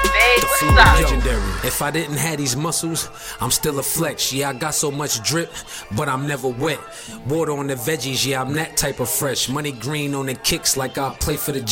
The What's flow up? legendary. If I didn't have these muscles, I'm still a flex. Yeah, I got so much drip, but I'm never wet. Water on the veggies, yeah, I'm that type of fresh. Money green on the kicks like I play for the